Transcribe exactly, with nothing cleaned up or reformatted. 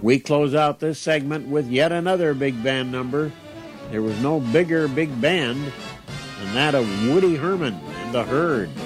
We close out this segment with yet another big band number. There was no bigger big band than that of Woody Herman and the Herd.